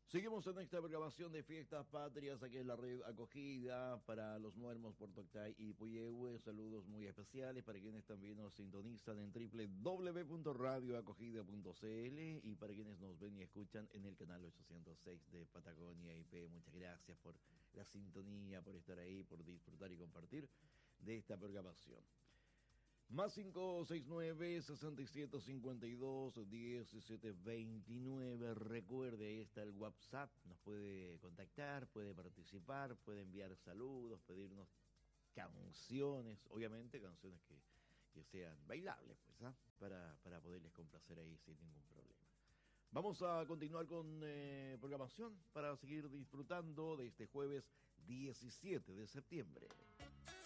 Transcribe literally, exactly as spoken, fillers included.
Seguimos en esta programación de fiestas patrias aquí en la red acogida para los Muermos, Puerto Octay y Puyehue. Saludos muy especiales para quienes también nos sintonizan en doble u doble u doble u punto radio acogida punto c l y para quienes nos ven y escuchan en el canal ochocientos seis de Patagonia I P. Muchas gracias por la sintonía, por estar ahí, por disfrutar y compartir de esta programación. Más cinco seis nueve, seis siete cinco dos, diecisiete veintinueve. Recuerde, ahí está el WhatsApp. Nos puede contactar, puede participar, puede enviar saludos, pedirnos canciones. Obviamente canciones que, que sean bailables, pues, ¿ah? para, para poderles complacer ahí sin ningún problema. Vamos a continuar con eh, programación para seguir disfrutando de este jueves diecisiete de septiembre.